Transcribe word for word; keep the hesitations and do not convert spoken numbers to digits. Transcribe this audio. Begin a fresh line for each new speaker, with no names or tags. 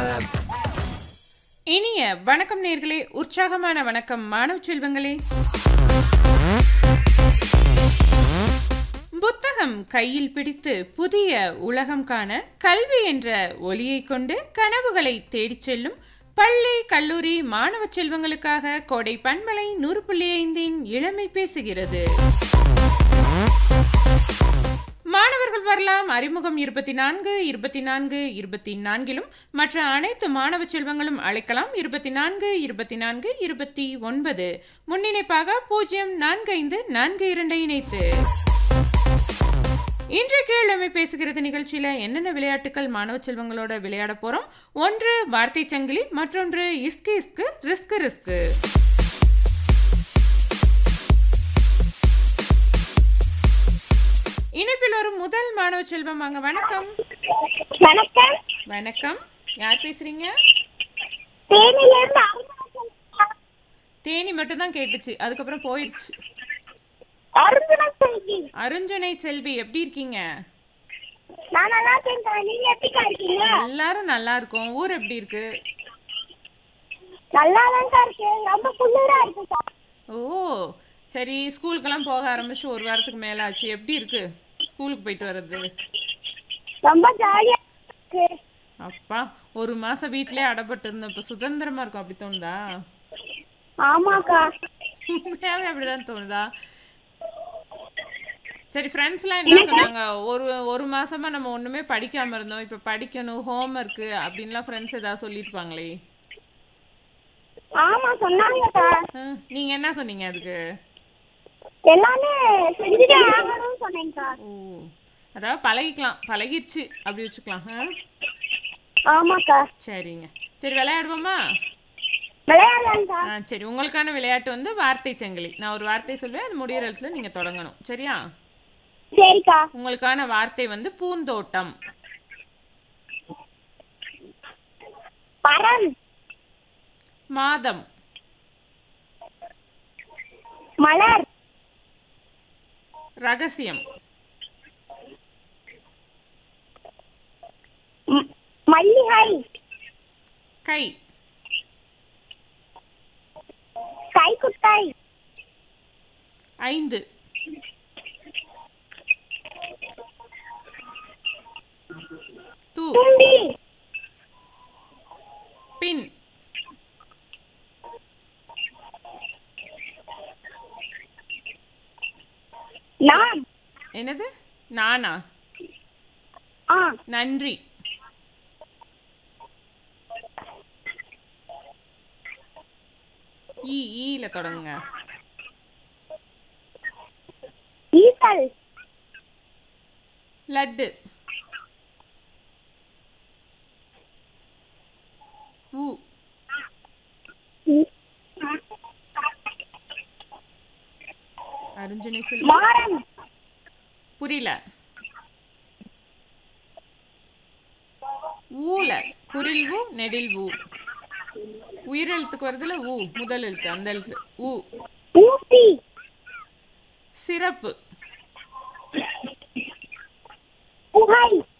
இனிய வணக்கம் நேர்களே, உற்சாகமான வணக்கம் மாணவ செல்வங்களே. புத்தகம் கையில் பிடித்து புதிய உலகம் காண கல்வி என்ற ஒளியை கொண்டு கனவுகளை தேடிச் செல்லும் பள்ளி கல்லூரி மாணவ செல்வங்களுக்காக கோடை பண்பலை நூறு புள்ளி ஐந்தின் இளமை பேசுகிறது. மாணவர்கள் வரலாம். அறிமுகம் இருபத்தி நான்கு இருபத்தி நான்கு இருபத்தி நான்கிலும் மற்ற அனைத்து மாணவ செல்வங்களும் அழைக்கலாம். இருபத்தி நான்கு இருபத்தி நான்கு இருபத்தி ஒன்பது முன்னிணைப்பாக பூஜ்ஜியம் நான்கு ஐந்து நான்கு இரண்டை இணைத்து. இன்றைக்கு இளமை பேசுகிறது நிகழ்ச்சியில என்னென்ன விளையாட்டுகள் மாணவ செல்வங்களோட விளையாட போறோம்? ஒன்று வார்த்தை சங்கிலி, மற்றொன்று இஸ்கு இஸ்கு ரிஸ்கு ரிஸ்கு. இணைப்பில் வரும் முதல் மாணவ செல்வம் வாங்க. வணக்கம்.
வணக்கம்.
வணக்கம். யார் பேசுறீங்க? தேனி மட்டும் தான் கேட்டுச்சு, அதுக்கப்புறம் போயிடுச்சு. அருஞ்சுனை செல்வி, எப்படி இருக்கீங்க? எல்லாரும் நல்லா இருக்கும். ஊர் எப்படி இருக்கு? ஓ சரி. ஸ்கூலுக்கெல்லாம் போக ஆரம்பிச்சு ஒரு வாரத்துக்கு மேல ஆச்சு. எப்படி இருக்கு ஸ்கூலுக்கு போயிட்டு வர்றது?
ரொம்ப ஜாலியா இருக்கு.
அப்பா, ஒரு மாசம் வீட்லயே அடப்பட்டு இருந்தோம், இப்ப சுதந்திரமா இருக்கும். அப்படி தோணுதா?
ஆமாக்கா.
உண்மையாவே அப்படிதான் தோணுதா? சரி, ஃப்ரெண்ட்ஸ்லாம் என்ன சொன்னாங்க? ஒரு ஒரு மாசமா நம்ம ஒண்ணுமே படிக்காம இருந்தோம், இப்ப படிக்கணும், ஹோம் ஒர்க் அப்படின்லாம் ஃப்ரெண்ட்ஸ் ஏதாவது சொல்லிருப்பாங்களே?
ஆமா சொன்னாங்கக்கா.
நீங்க என்ன சொன்னீங்க அதுக்கு?
எல்லாமே செஞ்சுட்டே ஆகணும்னு சொன்னேன்க்கா.
ஓ, அதாவது பழகிக்கலாம், பழகிருச்சு அப்படி வச்சுக்கலாம்.
ஆமாக்கா.
சரிங்க. சரி, விளையாடுவோமா?
விளையாடலாம்க்கா.
ஆ சரி. உங்களுக்கான விளையாட்டு வந்து வார்த்தை சங்கிலி. நான் ஒரு வார்த்தை சொல்வேன், அது முடியறதுல நீங்க தொடங்கணும். சரியா?
சரிக்கா.
உங்களுக்கான வார்த்தை வந்து பூந்தோட்டம்.
பரம்.
மாதம்.
மலர்.
ரகசியம்.
மல்லிகை.
கை.
கைக்குட்டை.
ஐந்து. தூ.
தும்பி.
பின்.
நாம்.
என்னது? நானா?
ஆ.
நன்றி. ஈ. ஈல தொடங்குங்க.
ஈசல்.
லட்டு. ஊ. அருஞ்சுனை செல்வி.
மாரம்.
புரியல. ஊல குரில் ஊ, நெடில் ஊ. உயிரெழுத்துக்கு வருதுல ஊ, முதல் எழுத்து, அந்த எழுத்து ஊ.
ஊசி.
சிறப்பு.
புகை.